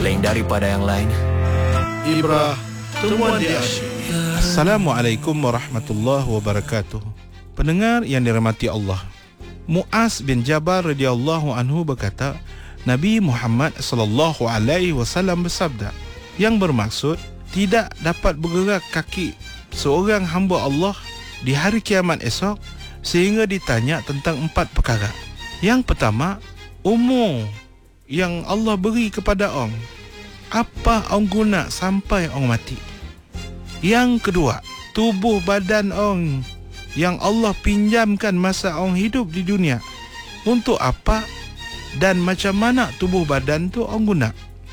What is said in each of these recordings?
lain daripada yang lain. Ibrah Temuan di Asyik. Assalamualaikum warahmatullahi wabarakatuh. Pendengar yang dirahmati Allah, Muaz bin Jabal radhiyallahu anhu berkata, Nabi Muhammad sallallahu alaihi wasallam bersabda, yang bermaksud tidak dapat bergerak kaki seorang hamba Allah di hari kiamat esok sehingga ditanya tentang 4 perkara. Yang pertama, umur yang Allah beri kepada orang, apa orang guna sampai orang mati. Yang kedua, tubuh badan orang yang Allah pinjamkan masa orang hidup di dunia, untuk apa dan macam mana tubuh badan tu orang guna.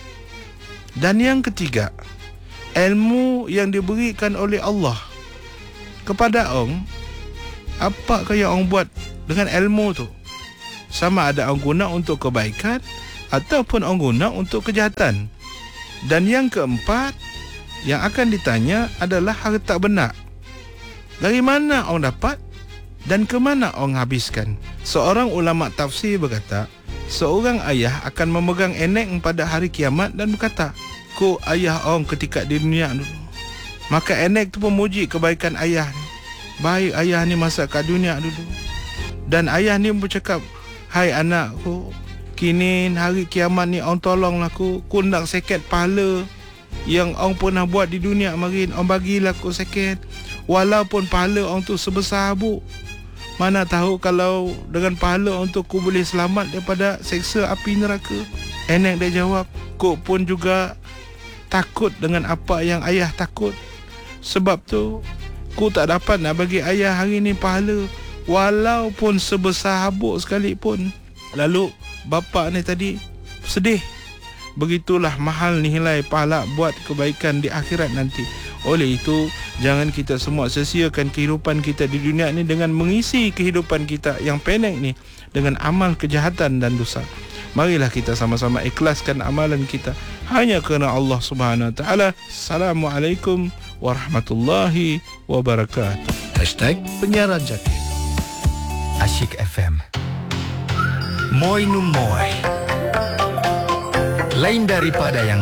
Dan yang ketiga, ilmu yang diberikan oleh Allah kepada orang, apa kaya orang buat dengan ilmu tu, sama ada orang guna untuk kebaikan ataupun orang guna untuk kejahatan. Dan yang keempat yang akan ditanya adalah harta benak. Dari mana orang dapat dan ke mana orang habiskan. Seorang ulama tafsir berkata, seorang ayah akan memegang enek pada hari kiamat dan berkata, "Ku ayah orang ketika di dunia dulu." Maka enek tu memuji kebaikan ayah ni. Baik ayah ni masa kat dunia dulu. Dan ayah ni bercakap, "Hai anakku, kini hari kiamat ni orang tolonglah aku nak seket pahala yang orang pernah buat di dunia kemarin, orang bagilah aku seket. Walaupun pahala orang tu sebesar habuk, mana tahu kalau dengan pahala orang tu aku boleh selamat daripada seksa api neraka." Enek dia jawab, "Kuk pun juga takut dengan apa yang ayah takut. Sebab tu ku tak dapat nak bagi ayah hari ni pahala walaupun sebesar habuk sekalipun." Lalu bapa ni tadi sedih. Begitulah mahal nilai pahala buat kebaikan di akhirat nanti. Oleh itu, jangan kita semua sia-siakan kehidupan kita di dunia ni dengan mengisi kehidupan kita yang pendek ni dengan amal kejahatan dan dosa. Marilah kita sama-sama ikhlaskan amalan kita hanya kerana Allah Subhanahu Wa Taala. Assalamualaikum warahmatullahi wabarakatuh. #Penyiaran Jati. Asyik FM. Moi nu moi. Lain daripada yang